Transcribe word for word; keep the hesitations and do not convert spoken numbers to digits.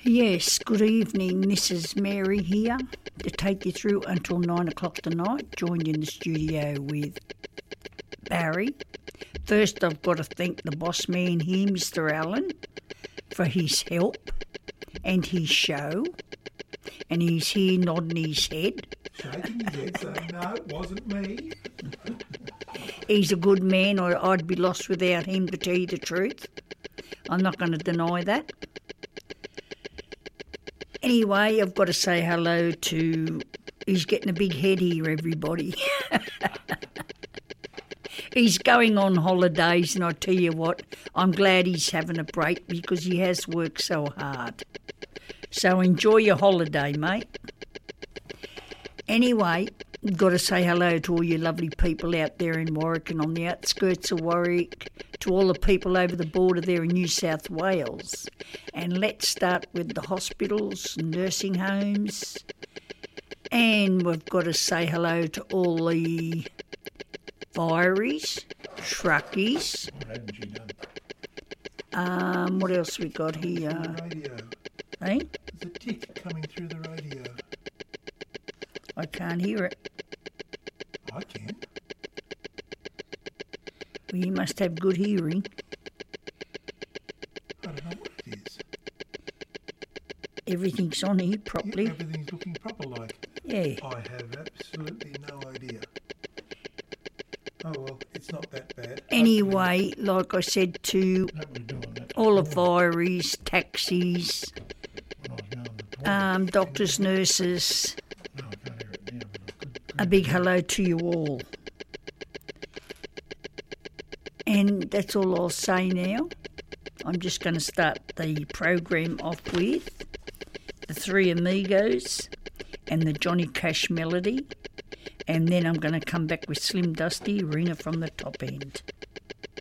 Yes, good evening. This is Mary here to take you through until nine o'clock tonight, joined in the studio with Barry. First, I've got to thank the boss man here, Mister Allen, for his help and his show. And he's here nodding his head. Shaking his head saying, no, it wasn't me. He's a good man, or I'd be lost without him, to tell you the truth. I'm not going to deny that. Anyway, I've got to say hello to... He's getting a big head here, everybody. He's going on holidays, and I tell you what, I'm glad he's having a break because he has worked so hard. So enjoy your holiday, mate. Anyway, I've got to say hello to all you lovely people out there in Warwick and on the outskirts of Warwick, to all the people over the border there in New South Wales. And let's start with the hospitals, nursing homes. And we've got to say hello to all the fireys, truckies. What haven't you done? Um, what else we got here? The radio. Eh? There's a tick coming through the radio. I can't hear it. I can. Well, you must have good hearing. I don't know what it is. Everything's on here Yeah, properly. everything's looking proper like. Yeah. I have absolutely no idea. Oh well, it's not that bad. Anyway, like I said to all the fireys, taxis, um, doctors, nurses, a big hello to you all. And that's all I'll say now. I'm just going to start the program off with the Three Amigos and the Johnny Cash melody. And then I'm going to come back with Slim Dusty, Arena from the Top End.